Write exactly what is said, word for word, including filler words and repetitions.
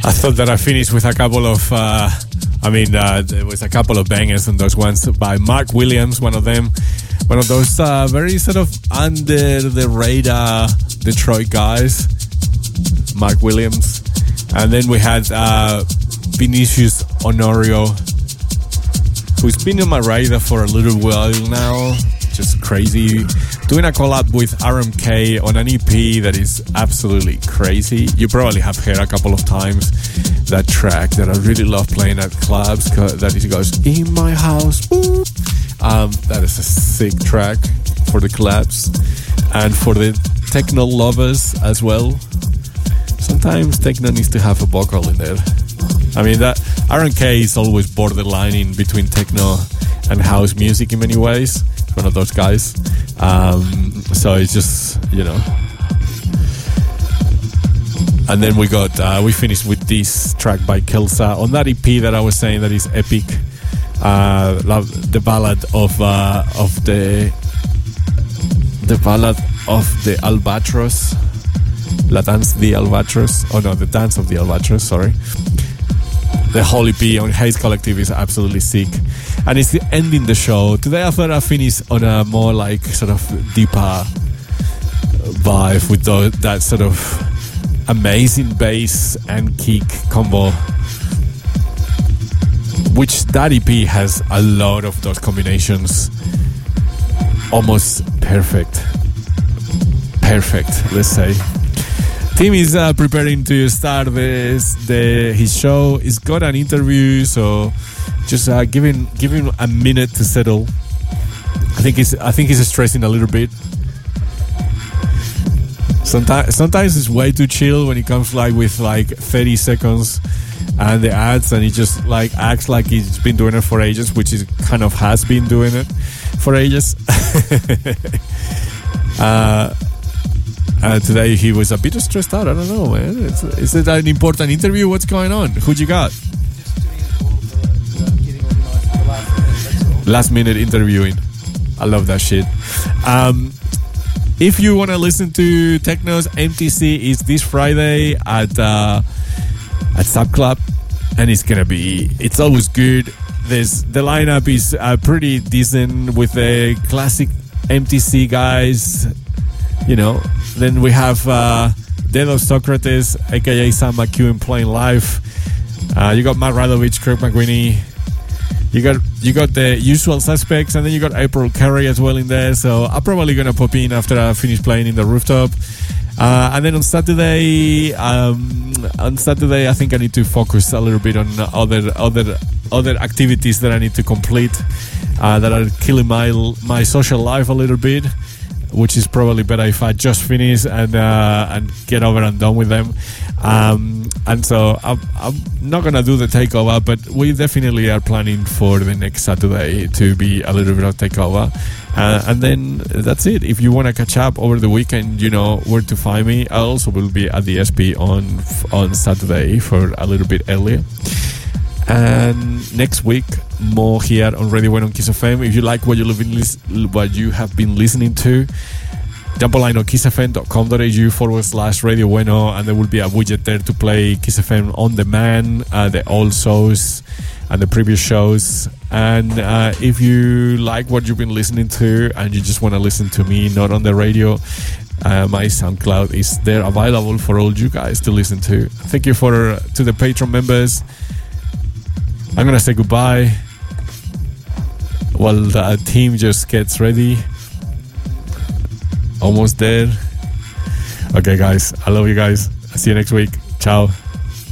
I thought that I finished with a couple of, uh, I mean, uh, there was a couple of bangers on those ones by Mark Williams, one of them. One of those uh, very sort of under the radar Detroit guys, Mark Williams. And then we had uh, Vinicius Honorio, who's been on my radar for a little while now. Just crazy. Doing a collab with R M K on an E P that is absolutely crazy. You probably have heard a couple of times that track that I really love playing at clubs. That it goes, in my house. Boop. Um, that is a sick track for the collabs and for the techno lovers as well. Sometimes techno needs to have a vocal in there. I mean, that R M K is always borderline in between techno and house music in many ways. One of those guys. Um, so it's just, you know. And then we got, uh, we finished with this track by Kelsa on that E P that I was saying that is epic. Uh, love the ballad of uh, of the the ballad of the Albatros, La Dance de Albatros. Oh no, the Dance of the Albatros. Sorry. The whole E P on Haze Collective is absolutely sick, and it's the ending the show. Today I thought I'd finish on a more like sort of deeper vibe with the, that sort of amazing bass and kick combo, which that E P has a lot of those combinations. Almost perfect. Perfect, let's say. Tim is uh, preparing to start this, the, his show. He's got an interview, so just uh, give him give him a minute to settle. I think he's I think he's stressing a little bit. Sometimes sometimes it's way too chill when he comes like with like thirty seconds and the ads, and he just like acts like he's been doing it for ages, which is kind of has been doing it for ages. uh, Uh, today he was a bit stressed out. I don't know, man. It's, is it an important interview? What's going on? Who you got? Just doing all the, uh, getting organized for the last minute, that's all. Last minute interviewing. I love that shit. Um, if you want to listen to Techno's M T C, is this Friday at uh, at Sub Club, and it's gonna be. It's always good. There's the lineup is uh, pretty decent with the classic M T C guys. You know. Then we have uh, Dead of Socrates, aka Sam McEwen, playing live. Uh, you got Matt Radovich, Kirk McWhinney. You got you got the usual suspects, and then you got April Carey as well in there. So I'm probably gonna pop in after I finish playing in the rooftop. Uh, and then on Saturday, um, on Saturday, I think I need to focus a little bit on other other other activities that I need to complete uh, that are killing my my social life a little bit. Which is probably better if I just finish and uh, and get over and done with them. Um, and so I'm, I'm not going to do the takeover, but we definitely are planning for the next Saturday to be a little bit of takeover. Uh, and then that's it. If you want to catch up over the weekend, you know where to find me. I also will be at the S P on on Saturday for a little bit earlier. And next week, more here on Radio Bueno on Kiss F M. If you like what you what you have been listening to, jump online on kissfm.com.au forward slash Radio Bueno, and there will be a widget there to play Kiss F M on demand, uh, the old shows and the previous shows. And uh, if you like what you've been listening to and you just want to listen to me, not on the radio, uh, my SoundCloud is there available for all you guys to listen to. Thank you for to the Patreon members. I'm gonna say goodbye while the team just gets ready. Almost there. Okay, guys. I love you guys. I'll see you next week. Ciao.